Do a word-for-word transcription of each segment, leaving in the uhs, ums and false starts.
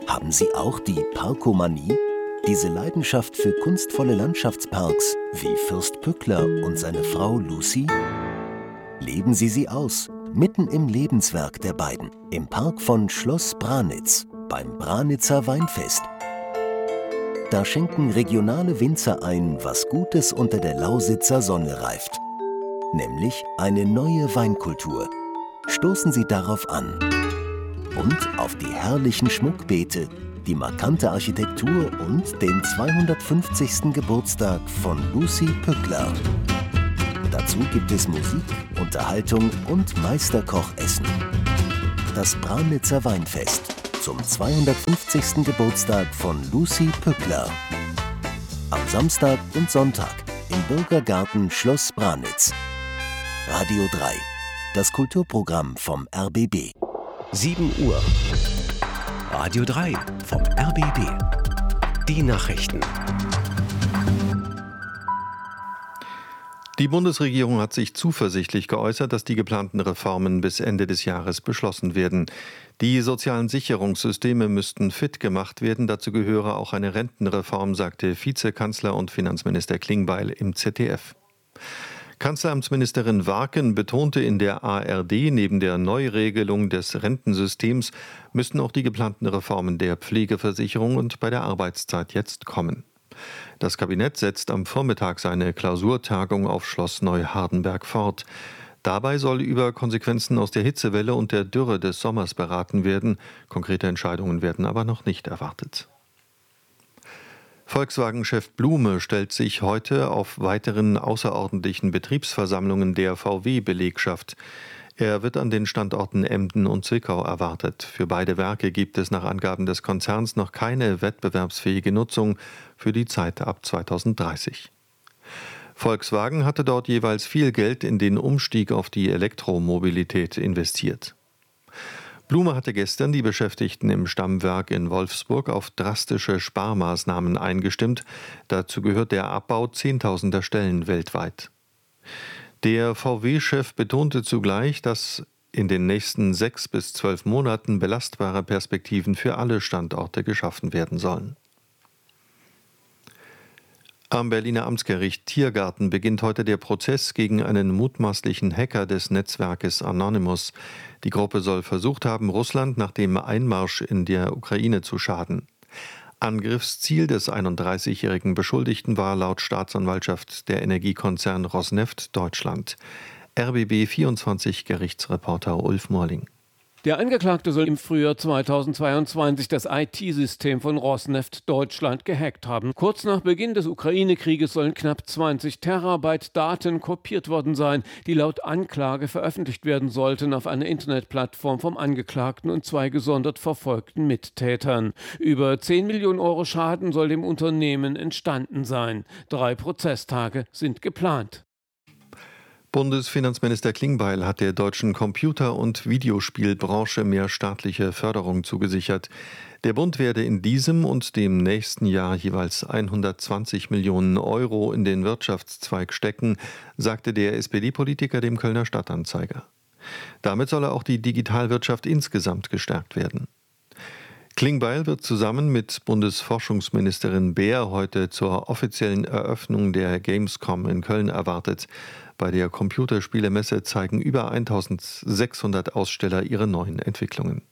Haben Sie auch die Parkomanie? Diese Leidenschaft für kunstvolle Landschaftsparks wie Fürst Pückler und seine Frau Lucy? Leben Sie sie aus, mitten im Lebenswerk der beiden, im Park von Schloss Branitz, beim Branitzer Weinfest. Da schenken regionale Winzer ein, was Gutes unter der Lausitzer Sonne reift. Nämlich eine neue Weinkultur. Stoßen Sie darauf an. Und auf die herrlichen Schmuckbeete, die markante Architektur und den zweihundertfünfzigsten Geburtstag von Lucy Pückler. Dazu gibt es Musik, Unterhaltung und Meisterkochessen. Das Branitzer Weinfest zum zweihundertfünfzigsten Geburtstag von Lucy Pückler. Am Samstag und Sonntag im Bürgergarten Schloss Branitz. Radio drei, das Kulturprogramm vom R B B. sieben Uhr. Radio drei vom R B B. Die Nachrichten. Die Bundesregierung hat sich zuversichtlich geäußert, dass die geplanten Reformen bis Ende des Jahres beschlossen werden. Die sozialen Sicherungssysteme müssten fit gemacht werden. Dazu gehöre auch eine Rentenreform, sagte Vizekanzler und Finanzminister Klingbeil im Z D F. Kanzleramtsministerin Warken betonte in der A R D, neben der Neuregelung des Rentensystems müssten auch die geplanten Reformen der Pflegeversicherung und bei der Arbeitszeit jetzt kommen. Das Kabinett setzt am Vormittag seine Klausurtagung auf Schloss Neuhardenberg fort. Dabei soll über Konsequenzen aus der Hitzewelle und der Dürre des Sommers beraten werden. Konkrete Entscheidungen werden aber noch nicht erwartet. Volkswagen-Chef Blume stellt sich heute auf weiteren außerordentlichen Betriebsversammlungen der V W-Belegschaft. Er wird an den Standorten Emden und Zwickau erwartet. Für beide Werke gibt es nach Angaben des Konzerns noch keine wettbewerbsfähige Nutzung für die Zeit ab zweitausenddreißig. Volkswagen hatte dort jeweils viel Geld in den Umstieg auf die Elektromobilität investiert. Blume hatte gestern die Beschäftigten im Stammwerk in Wolfsburg auf drastische Sparmaßnahmen eingestimmt. Dazu gehört der Abbau zehntausender Stellen weltweit. Der V W-Chef betonte zugleich, dass in den nächsten sechs bis zwölf Monaten belastbare Perspektiven für alle Standorte geschaffen werden sollen. Am Berliner Amtsgericht Tiergarten beginnt heute der Prozess gegen einen mutmaßlichen Hacker des Netzwerkes Anonymous. Die Gruppe soll versucht haben, Russland nach dem Einmarsch in der Ukraine zu schaden. Angriffsziel des einunddreißigjährigen Beschuldigten war laut Staatsanwaltschaft der Energiekonzern Rosneft Deutschland. R B B vierundzwanzig Gerichtsreporter Ulf Morling. Der Angeklagte soll im Frühjahr zweitausendzweiundzwanzig das I T-System von Rosneft Deutschland gehackt haben. Kurz nach Beginn des Ukraine-Krieges sollen knapp zwanzig Terabyte Daten kopiert worden sein, die laut Anklage veröffentlicht werden sollten auf einer Internetplattform vom Angeklagten und zwei gesondert verfolgten Mittätern. Über zehn Millionen Euro Schaden soll dem Unternehmen entstanden sein. Drei Prozesstage sind geplant. Bundesfinanzminister Klingbeil hat der deutschen Computer- und Videospielbranche mehr staatliche Förderung zugesichert. Der Bund werde in diesem und dem nächsten Jahr jeweils hundertzwanzig Millionen Euro in den Wirtschaftszweig stecken, sagte der S P D-Politiker dem Kölner Stadtanzeiger. Damit solle auch die Digitalwirtschaft insgesamt gestärkt werden. Klingbeil wird zusammen mit Bundesforschungsministerin Beer heute zur offiziellen Eröffnung der Gamescom in Köln erwartet. Bei der Computerspielemesse zeigen über eintausendsechshundert Aussteller ihre neuen Entwicklungen.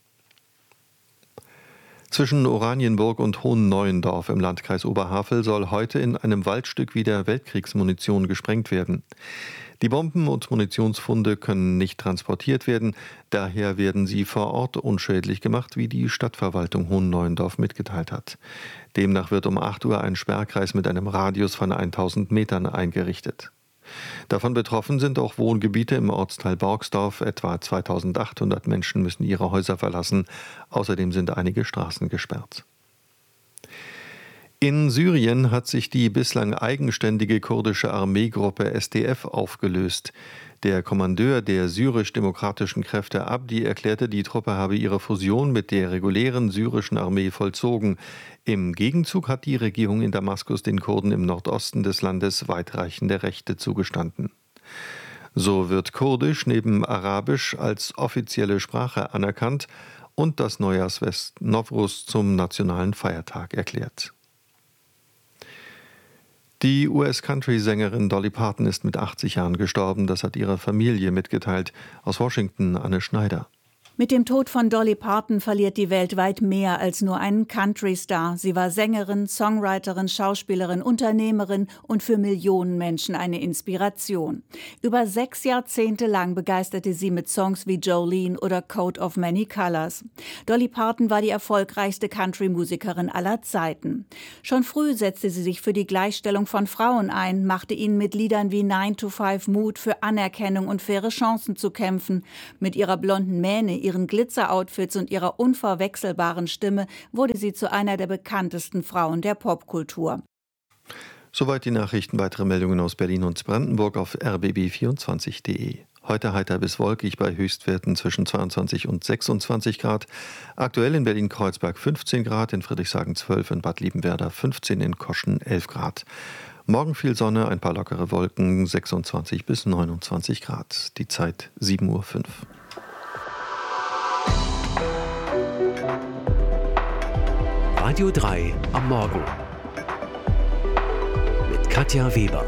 Zwischen Oranienburg und Hohenneuendorf im Landkreis Oberhavel soll heute in einem Waldstück wieder Weltkriegsmunition gesprengt werden. Die Bomben und Munitionsfunde können nicht transportiert werden, daher werden sie vor Ort unschädlich gemacht, wie die Stadtverwaltung Hohenneuendorf mitgeteilt hat. Demnach wird um acht Uhr ein Sperrkreis mit einem Radius von tausend Metern eingerichtet. Davon betroffen sind auch Wohngebiete im Ortsteil Borgsdorf. Etwa zweitausendachthundert Menschen müssen ihre Häuser verlassen. Außerdem sind einige Straßen gesperrt. In Syrien hat sich die bislang eigenständige kurdische Armeegruppe S D F aufgelöst. Der Kommandeur der syrisch-demokratischen Kräfte Abdi erklärte, die Truppe habe ihre Fusion mit der regulären syrischen Armee vollzogen. Im Gegenzug hat die Regierung in Damaskus den Kurden im Nordosten des Landes weitreichende Rechte zugestanden. So wird Kurdisch neben Arabisch als offizielle Sprache anerkannt und das Neujahrsfest Nowruz zum nationalen Feiertag erklärt. Die U S-Country-Sängerin Dolly Parton ist mit achtzig Jahren gestorben. Das hat ihre Familie mitgeteilt. Aus Washington Anne Schneider. Mit dem Tod von Dolly Parton verliert die Welt weit mehr als nur einen Country-Star. Sie war Sängerin, Songwriterin, Schauspielerin, Unternehmerin und für Millionen Menschen eine Inspiration. Über sechs Jahrzehnte lang begeisterte sie mit Songs wie Jolene oder Coat of Many Colors. Dolly Parton war die erfolgreichste Country-Musikerin aller Zeiten. Schon früh setzte sie sich für die Gleichstellung von Frauen ein, machte ihnen mit Liedern wie nine to five Mut für Anerkennung und faire Chancen zu kämpfen. Mit ihrer blonden Mähne, ihren Glitzer-Outfits und ihrer unverwechselbaren Stimme wurde sie zu einer der bekanntesten Frauen der Popkultur. Soweit die Nachrichten. Weitere Meldungen aus Berlin und Brandenburg auf r b b vierundzwanzig punkt de. Heute heiter bis wolkig bei Höchstwerten zwischen zweiundzwanzig und sechsundzwanzig Grad. Aktuell in Berlin-Kreuzberg fünfzehn Grad, in Friedrichshagen zwölf, in Bad Liebenwerda fünfzehn, in Koschen elf Grad. Morgen viel Sonne, ein paar lockere Wolken, sechsundzwanzig bis neunundzwanzig Grad. Die Zeit sieben Uhr fünf. Radio drei am Morgen mit Katja Weber.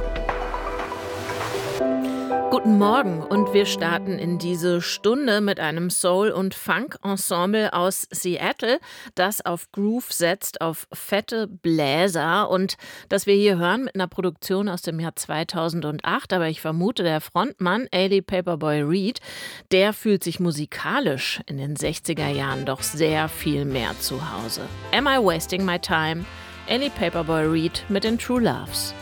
Guten Morgen und wir starten in diese Stunde mit einem Soul- und Funk-Ensemble aus Seattle, das auf Groove setzt, auf fette Bläser, und das wir hier hören mit einer Produktion aus dem Jahr zweitausendacht, aber ich vermute, der Frontmann Ailey Paperboy Reed, der fühlt sich musikalisch in den sechziger Jahren doch sehr viel mehr zu Hause. Am I Wasting My Time? Ailey Paperboy Reed mit den True Loves.